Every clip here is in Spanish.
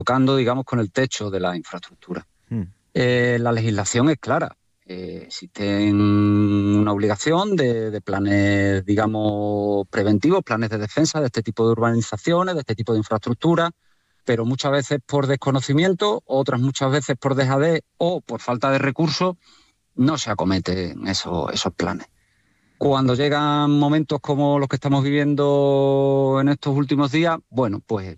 tocando, digamos, con el techo de la infraestructura. La legislación es clara. Existe una obligación de planes, digamos, preventivos, planes de defensa de este tipo de urbanizaciones, de este tipo de infraestructura, pero muchas veces por desconocimiento, otras muchas veces por dejadez o por falta de recursos, no se acometen esos planes. Cuando llegan momentos como los que estamos viviendo en estos últimos días, bueno, pues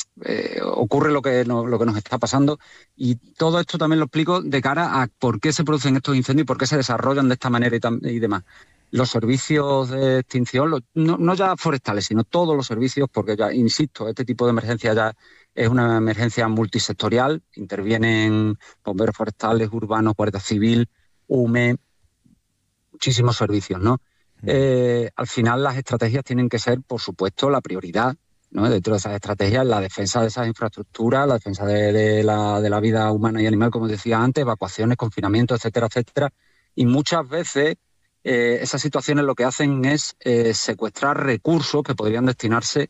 ocurre lo que nos está pasando, y todo esto también lo explico de cara a por qué se producen estos incendios y por qué se desarrollan de esta manera y demás. Los servicios de extinción, no ya forestales, sino todos los servicios, porque ya, insisto, este tipo de emergencia ya es una emergencia multisectorial, intervienen bomberos forestales, urbanos, Guardia Civil, UME, muchísimos servicios, ¿no? Al final las estrategias tienen que ser, por supuesto, la prioridad, ¿no? Dentro de esas estrategias, la defensa de esas infraestructuras, la defensa de la vida humana y animal, como decía antes, evacuaciones, confinamientos, etcétera, etcétera. Y muchas veces esas situaciones lo que hacen es secuestrar recursos que podrían destinarse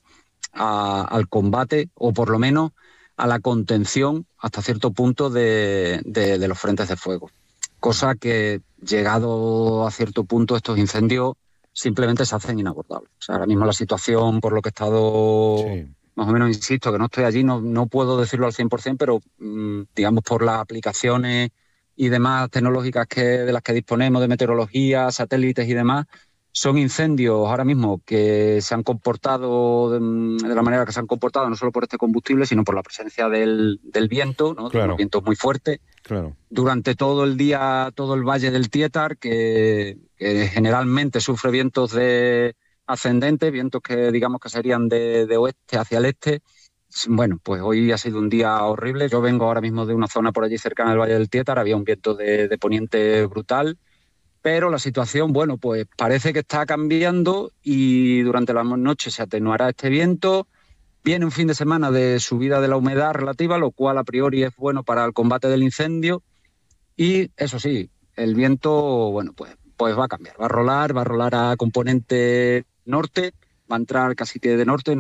al combate o por lo menos a la contención hasta cierto punto de los frentes de fuego. Cosa que, llegado a cierto punto, estos incendios simplemente se hacen inabordables. O sea, ahora mismo la situación, por lo que he estado, más o menos, insisto, que no estoy allí, no puedo decirlo al 100%, pero digamos por las aplicaciones y demás tecnológicas de las que disponemos, de meteorología, satélites y demás, son incendios ahora mismo que se han comportado de la manera que se han comportado, no solo por este combustible, sino por la presencia del viento, ¿no? Claro. De los vientos muy fuertes. Claro. Durante todo el día, todo el valle del Tietar, que generalmente sufre vientos de ascendentes, vientos que digamos que serían de oeste hacia el este. Bueno, pues hoy ha sido un día horrible. Yo vengo ahora mismo de una zona por allí cercana al valle del Tietar, había un viento de poniente brutal, pero la situación, bueno, pues parece que está cambiando y durante la noche se atenuará este viento. Viene un fin de semana de subida de la humedad relativa, lo cual a priori es bueno para el combate del incendio. Y eso sí, el viento, bueno, pues va a cambiar, va a rolar a componente norte, va a entrar casi que de norte,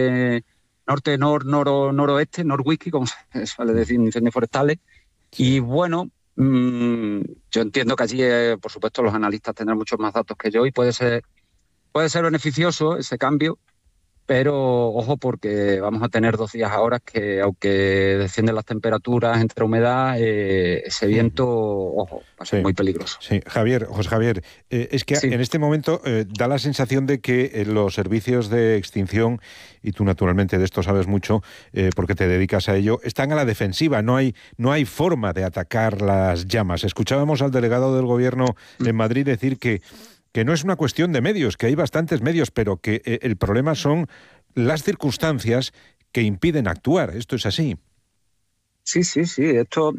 noroeste, norwhisky, como se suele decir en incendios forestales. Sí. Y bueno, yo entiendo que allí, por supuesto, los analistas tendrán muchos más datos que yo y puede ser beneficioso ese cambio. Pero ojo, porque vamos a tener 2 días ahora que, aunque descienden las temperaturas entre humedad, ese viento, ojo, va a ser muy peligroso. Sí, José Javier, es que en este momento da la sensación de que los servicios de extinción, y tú naturalmente de esto sabes mucho porque te dedicas a ello, están a la defensiva, no hay forma de atacar las llamas. Escuchábamos al delegado del Gobierno en Madrid decir que no es una cuestión de medios, que hay bastantes medios, pero que el problema son las circunstancias que impiden actuar. ¿Esto es así? Sí. Esto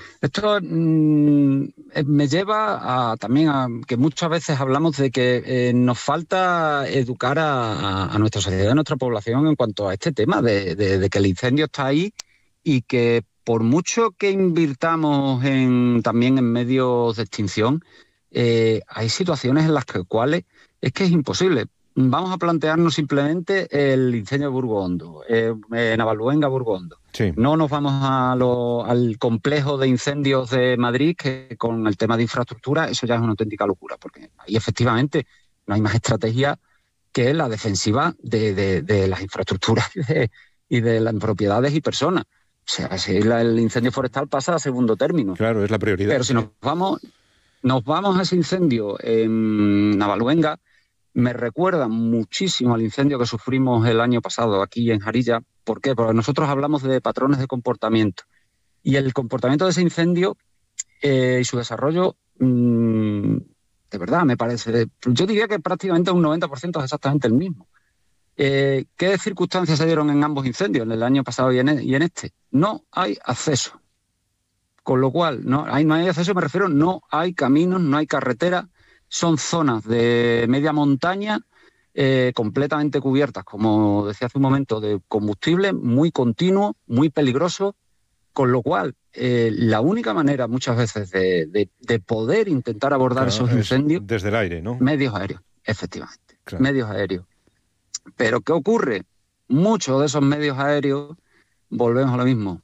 me lleva también a que muchas veces hablamos de que nos falta educar a nuestra sociedad, a nuestra población en cuanto a este tema, de que el incendio está ahí y que por mucho que invirtamos también en medios de extinción, hay situaciones en las cuales es que es imposible. Vamos a plantearnos simplemente el incendio de Burgondo, Navalluenga, Burgondo. Sí. No nos vamos al complejo de incendios de Madrid, que con el tema de infraestructura eso ya es una auténtica locura, porque ahí efectivamente no hay más estrategia que la defensiva de las infraestructuras y de las propiedades y personas. O sea, si el incendio forestal pasa a segundo término. Claro, es la prioridad. Pero si nos vamos a ese incendio en Navalluenga, me recuerda muchísimo al incendio que sufrimos el año pasado aquí en Jarilla. ¿Por qué? Porque nosotros hablamos de patrones de comportamiento. Y el comportamiento de ese incendio y su desarrollo, de verdad, me parece, yo diría que prácticamente un 90% es exactamente el mismo. ¿Qué circunstancias se dieron en ambos incendios, en el año pasado y en este? No hay acceso. Con lo cual, no hay acceso, me refiero, no hay caminos, no hay carretera. Son zonas de media montaña completamente cubiertas, como decía hace un momento, de combustible muy continuo, muy peligroso, con lo cual la única manera muchas veces de poder intentar abordar esos incendios... Desde el aire, ¿no? Medios aéreos, efectivamente, medios aéreos. Pero ¿qué ocurre? Muchos de esos medios aéreos, volvemos a lo mismo,